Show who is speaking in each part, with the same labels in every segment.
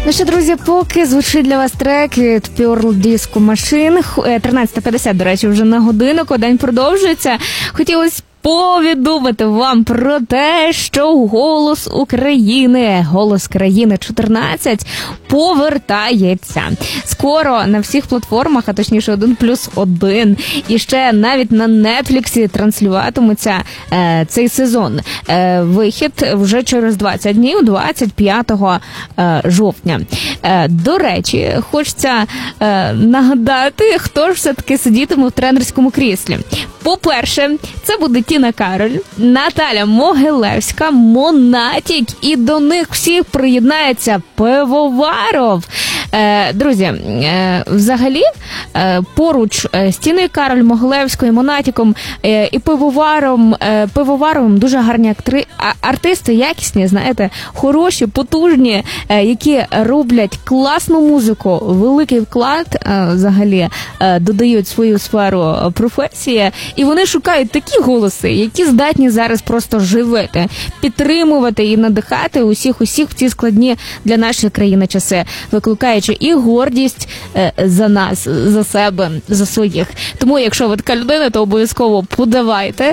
Speaker 1: Ну що, друзі, поки звучить для вас трек від Pearl Disco Machine, 13:50, до речі, вже на годинку, день продовжується. Хотілося повідомити вам про те, що «Голос України», «Голос країни 14» повертається. Скоро на всіх платформах, а точніше 1+1, і ще навіть на Нетфліксі транслюватиметься цей сезон. Вихід вже через 20 днів, 25 жовтня. До речі, хочеться нагадати, хто ж все-таки сидітиме в тренерському кріслі. По-перше, це буде Тіна Кароль, Наталя Могилевська, Монатік, і до них всіх приєднається Пивоваров. Друзі, взагалі, поруч з Тіною Кароль, Могилевською, Монатіком і Пивоваровим дуже гарні артисти, якісні, знаєте, хороші, потужні, які роблять класну музику, великий вклад, взагалі, додають свою сферу професії, і вони шукають такі голоси, які здатні зараз просто живити, підтримувати і надихати усіх в ці складні для нашої країни часи, викликаючи і гордість за нас, за себе, за своїх. Тому, якщо ви така людина, то обов'язково подавайте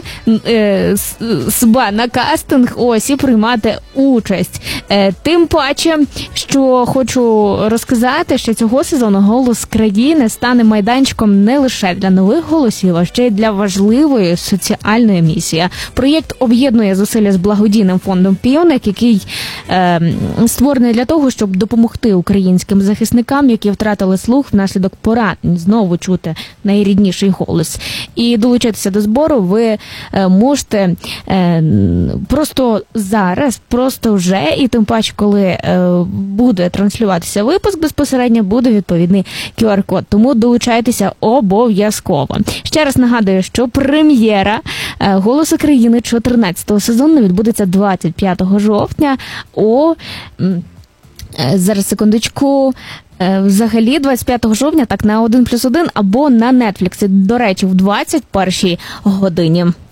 Speaker 1: себе на кастинг, і приймати участь. Тим паче, що хочу розказати, що цього сезону «Голос країни» стане майданчиком не лише для нових голосів, а ще й для важливої соціальної місії. Проєкт об'єднує зусилля з благодійним фондом «Піоник», який створений для того, щоб допомогти українським захисникам, які втратили слух внаслідок поранень, знову чути найрідніший голос. І долучитися до збору ви можете просто зараз, просто вже, і тим паче, коли буде транслюватися випуск, безпосередньо буде відповідний QR-код. Тому долучайтеся обов'язково. Ще раз нагадую, що прем'єра «Голосу країни» 14-го сезону відбудеться 25 жовтня зараз, секундочку. Взагалі, 25 жовтня, так, на 1+1 або на Нетфліксі. До речі, в 21-й годині.